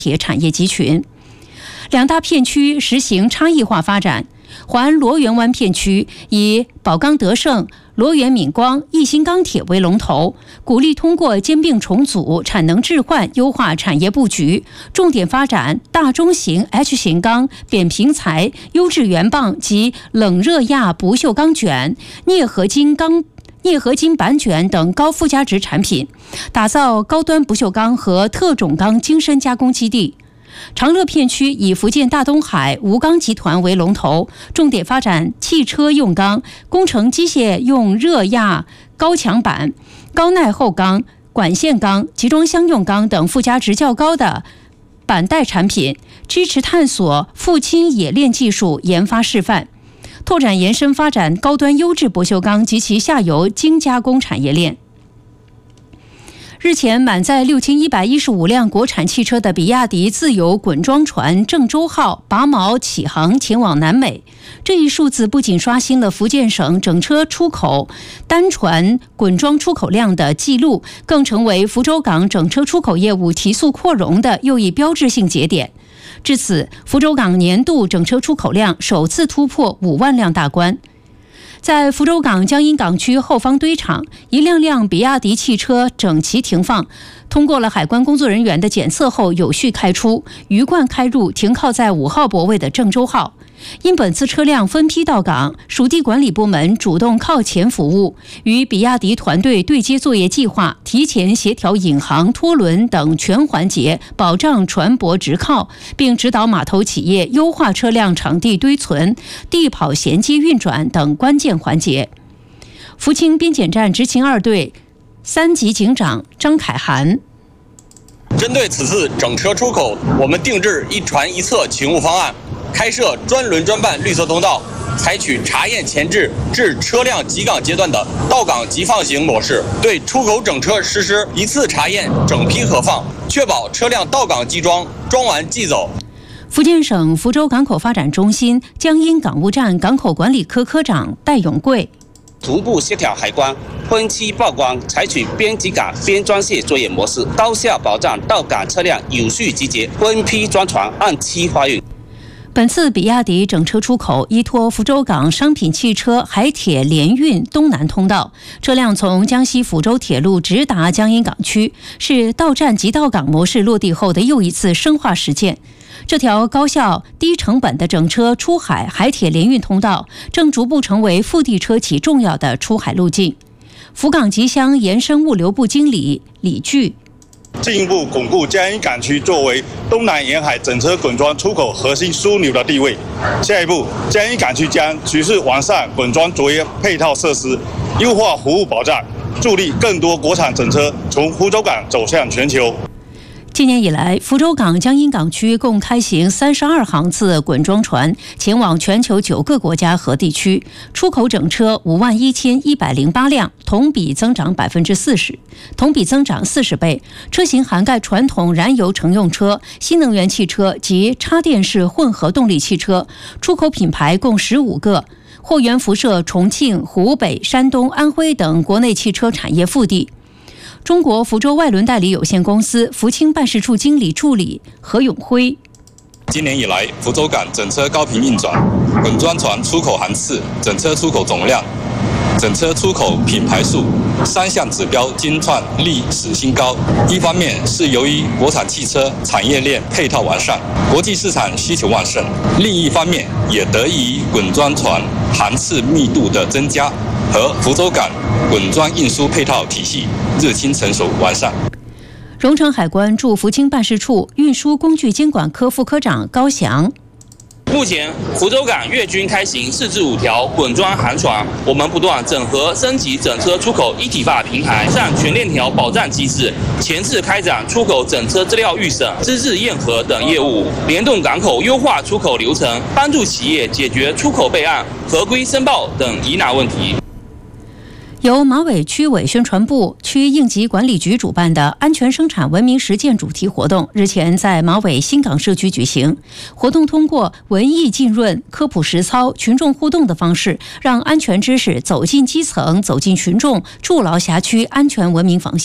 铁产业集群。两大片区实行差异化发展，环罗源湾片区以宝钢德胜、罗源闽光、义兴钢铁为龙头，鼓励通过兼并重组、产能置换优化产业布局，重点发展大中型 H 型钢、扁平材、优质原棒及冷热轧不锈钢卷、镍合金板卷等高附加值产品，打造高端不锈钢和特种钢精深加工基地。长乐片区以福建大东海吴钢集团为龙头，重点发展汽车用钢、工程机械用热轧高强板、高耐厚钢、管线钢、集装箱用钢等附加值较高的板带产品，支持探索富氢冶炼技术研发示范，拓展延伸发展高端优质不锈钢及其下游精加工产业链。日前，满载6115辆国产汽车的比亚迪自由滚装船郑州号拔锚启航前往南美。这一数字不仅刷新了福建省整车出口单船滚装出口量的记录，更成为福州港整车出口业务提速扩容的又一标志性节点。至此，福州港年度整车出口量首次突破5万辆大关。在福州港江阴港区后方堆场，一辆辆比亚迪汽车整齐停放，通过了海关工作人员的检测后有序开出，鱼贯开入停靠在5号泊位的郑州号。因本次车辆分批到港，属地管理部门主动靠前服务，与比亚迪团队对接作业计划，提前协调引航、拖轮等全环节，保障船舶直靠，并指导码头企业优化车辆场地堆存、地跑衔接运转等关键环节。福清边检站执勤2队3级警长张凯涵： 针对此次整车出口，我们定制一船一测勤务方案，开设专轮专办绿色通道，采取查验前置至车辆集港阶段的到港即放行模式，对出口整车实施一次查验整批核放，确保车辆到港即装，装完即走。 福建省福州港口发展中心江阴港务站港口管理科科长戴永贵： 逐步协调海关，分期报关，采取边集港边装卸作业模式，高效保障到港车辆有序集结，分批装船，按期发运。 本次比亚迪整车出口依托福州港商品汽车海铁联运东南通道，车辆从江西福州铁路直达江阴港区，是到站即到港模式落地后的又一次深化实践。这条高效低成本的整车出海海铁联运通道正逐步成为腹地车企重要的出海路径。福港集箱延伸物流部经理李巨： 进一步巩固江阴港区作为东南沿海整车滚装出口核心枢纽的地位。下一步，江阴港区将持续完善滚装作业配套设施，优化服务保障，助力更多国产整车从福州港走向全球。 今年以来，福州港江阴港区共开行32航次滚装船，前往全球9个国家和地区，出口整车51108辆，同比增长40%，同比增长40倍。车型涵盖传统燃油乘用车、新能源汽车及插电式混合动力汽车，出口品牌共15个，货源辐射重庆、湖北、山东、安徽等国内汽车产业腹地。中国福州外轮代理有限公司福清办事处经理助理何永辉： 今年以来，福州港整车高频运转，滚装船出口航次、整车出口总量、整车出口品牌数3项指标均创历史新高。一方面是由于国产汽车产业链配套完善，国际市场需求旺盛；另一方面也得益于滚装船航次密度的增加和福州港滚装运输配套体系日趋成熟完善。 荣成海关驻福清办事处运输工具监管科副科长高翔： 目前，福州港月均开行4至5条滚装航船，我们不断整合升级整车出口一体化平台，上全链条保障机制，前次开展出口整车资料预审、资质验核等业务，联动港口优化出口流程，帮助企业解决出口备案、合规申报等疑难问题。 由马尾区委宣传部、区应急管理局主办的安全生产文明实践主题活动日前在马尾新港社区举行。活动通过文艺浸润、科普实操、群众互动的方式，让安全知识走进基层、走进群众，筑牢辖区安全文明防线。